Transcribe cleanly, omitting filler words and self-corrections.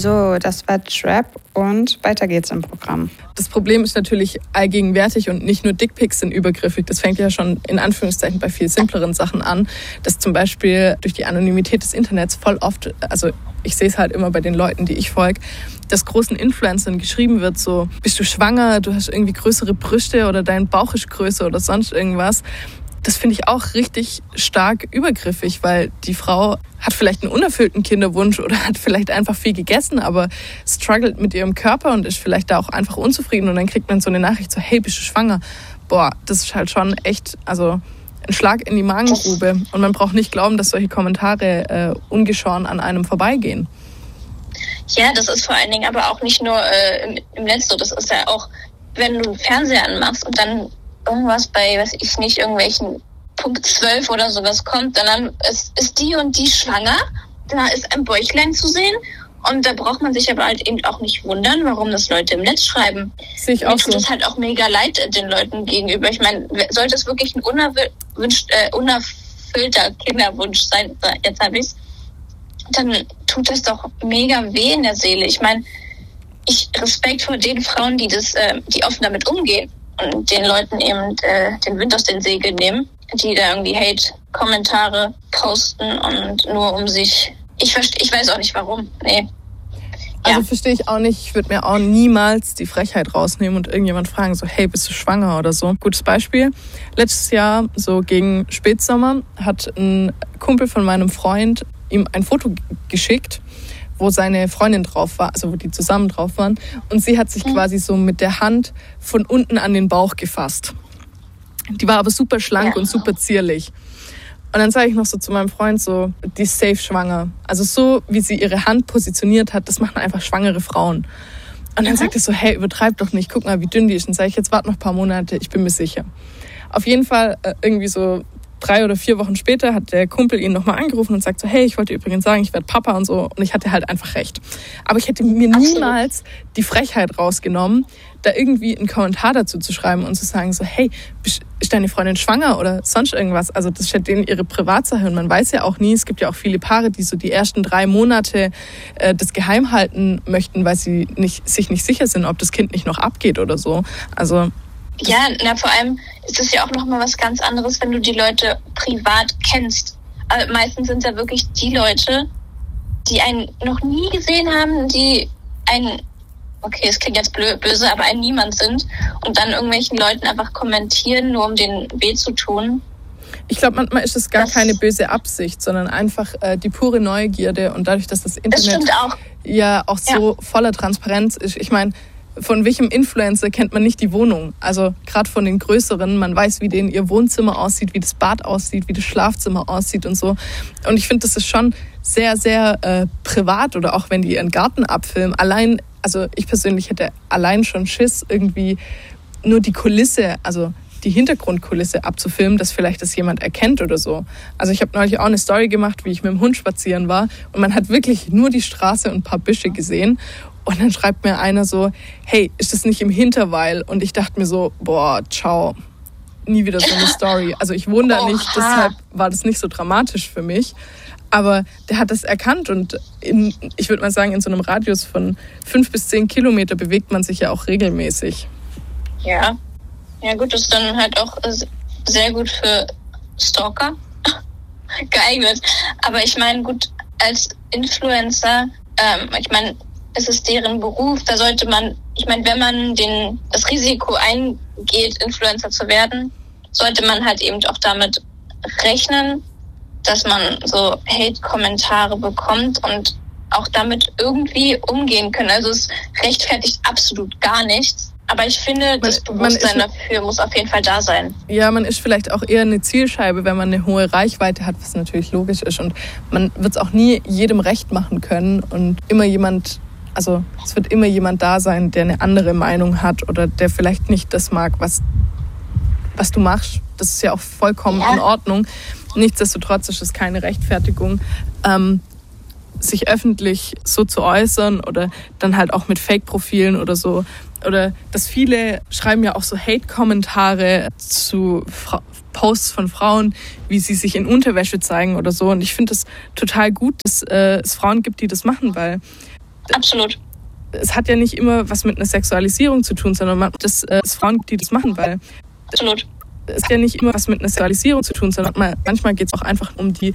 So, das war Trap und weiter geht's im Programm. Das Problem ist natürlich allgegenwärtig und nicht nur Dickpics sind übergriffig. Das fängt ja schon in Anführungszeichen bei viel simpleren Sachen an, dass zum Beispiel durch die Anonymität des Internets voll oft, also ich sehe es halt immer bei den Leuten, die ich folge, dass großen Influencern geschrieben wird, so, bist du schwanger, du hast irgendwie größere Brüste oder dein Bauch ist größer oder sonst irgendwas. Das finde ich auch richtig stark übergriffig, weil die Frau hat vielleicht einen unerfüllten Kinderwunsch oder hat vielleicht einfach viel gegessen, aber struggelt mit ihrem Körper und ist vielleicht da auch einfach unzufrieden. Und dann kriegt man so eine Nachricht so, hey, bist du schwanger? Boah, das ist halt schon echt, also ein Schlag in die Magengrube. Und man braucht nicht glauben, dass solche Kommentare ungeschoren an einem vorbeigehen. Ja, das ist vor allen Dingen aber auch nicht nur im Netz so. Das ist ja auch, wenn du einen Fernseher anmachst und dann irgendwas bei, weiß ich nicht, irgendwelchen Punkt 12 oder sowas kommt, dann ist die und die schwanger, da ist ein Bäuchlein zu sehen und da braucht man sich aber halt eben auch nicht wundern, warum das Leute im Netz schreiben. Sehe ich auch so. Mir tut es halt auch mega leid den Leuten gegenüber. Ich meine, sollte es wirklich ein unerfüllter Kinderwunsch sein, jetzt habe ich's, dann tut das doch mega weh in der Seele. Ich meine, ich Respekt vor den Frauen, die offen damit umgehen und den Leuten eben den Wind aus den Segeln nehmen, die da irgendwie Hate-Kommentare posten und nur um sich... Ich weiß auch nicht warum. Nee. Also verstehe ich auch nicht. Ich würde mir auch niemals die Frechheit rausnehmen und irgendjemand fragen, so, hey, bist du schwanger oder so. Gutes Beispiel. Letztes Jahr, so gegen Spätsommer, hat ein Kumpel von meinem Freund ihm ein Foto geschickt, wo seine Freundin drauf war, also wo die zusammen drauf waren. Und sie hat sich quasi so mit der Hand von unten an den Bauch gefasst. Die war aber super schlank und super zierlich. Und dann sage ich noch so zu meinem Freund so, die ist safe schwanger. Also so, wie sie ihre Hand positioniert hat, das machen einfach schwangere Frauen. Und dann sagt er so, hey, übertreib doch nicht, guck mal, wie dünn die ist. Und sage ich, jetzt warte noch ein paar Monate, ich bin mir sicher. Auf jeden Fall irgendwie so 3 oder 4 Wochen später hat der Kumpel ihn nochmal angerufen und sagt so, hey, ich wollte übrigens sagen, ich werde Papa und so. Und ich hatte halt einfach recht. Aber ich hätte mir niemals die Frechheit rausgenommen, da irgendwie einen Kommentar dazu zu schreiben und zu sagen so, hey, ist deine Freundin schwanger oder sonst irgendwas? Also das ist ja denen ihre Privatsache und man weiß ja auch nie, es gibt ja auch viele Paare, die so die ersten 3 Monate das geheim halten möchten, weil sie sich nicht sicher sind, ob das Kind nicht noch abgeht oder so. Also ja, vor allem ist es ja auch nochmal was ganz anderes, wenn du die Leute privat kennst. Also meistens sind es ja wirklich die Leute, die einen noch nie gesehen haben, die einen, okay, es klingt jetzt böse, aber ein Niemand sind und dann irgendwelchen Leuten einfach kommentieren, nur um denen weh zu tun. Ich glaube, manchmal ist es gar keine böse Absicht, sondern einfach die pure Neugierde und dadurch, dass das Internet ja auch so voller Transparenz ist. Ich meine, von welchem Influencer kennt man nicht die Wohnung? Also gerade von den größeren, man weiß, wie denen ihr Wohnzimmer aussieht, wie das Bad aussieht, wie das Schlafzimmer aussieht und so. Und ich finde, das ist schon sehr, sehr privat oder auch wenn die ihren Garten abfilmen. Allein, also ich persönlich hätte allein schon Schiss, irgendwie nur die Kulisse, also die Hintergrundkulisse abzufilmen, dass vielleicht das jemand erkennt oder so. Also ich habe neulich auch eine Story gemacht, wie ich mit dem Hund spazieren war und man hat wirklich nur die Straße und ein paar Büsche gesehen. Und dann schreibt mir einer so, hey, ist das nicht im Hinterweil? Und ich dachte mir so, boah, ciao, nie wieder so eine Story. Also ich wohne da nicht, deshalb war das nicht so dramatisch für mich. Aber der hat das erkannt und ich würde mal sagen, in so einem Radius von 5 bis 10 Kilometer bewegt man sich ja auch regelmäßig. Ja, ja gut, das ist dann halt auch sehr gut für Stalker geeignet. Aber ich meine, gut, als Influencer, ich meine, es ist deren Beruf, da sollte man, ich meine, wenn man das Risiko eingeht, Influencer zu werden, sollte man halt eben auch damit rechnen, dass man so Hate-Kommentare bekommt und auch damit irgendwie umgehen können. Also es rechtfertigt absolut gar nichts. Aber ich finde, das Bewusstsein dafür muss auf jeden Fall da sein. Ja, man ist vielleicht auch eher eine Zielscheibe, wenn man eine hohe Reichweite hat, was natürlich logisch ist. Und man wird es auch nie jedem recht machen können und es wird immer jemand da sein, der eine andere Meinung hat oder der vielleicht nicht das mag, was du machst. Das ist ja auch vollkommen in Ordnung. Nichtsdestotrotz ist es keine Rechtfertigung, sich öffentlich so zu äußern oder dann halt auch mit Fake-Profilen oder so. Oder dass viele schreiben ja auch so Hate-Kommentare zu Posts von Frauen, wie sie sich in Unterwäsche zeigen oder so. Und ich finde es total gut, dass es Frauen gibt, die das machen, weil Absolut. Es hat ja nicht immer was mit einer Sexualisierung zu tun, sondern das Frauen, die das machen, weil Absolut. es hat ja nicht immer was mit einer Sexualisierung zu tun, sondern manchmal geht es auch einfach um die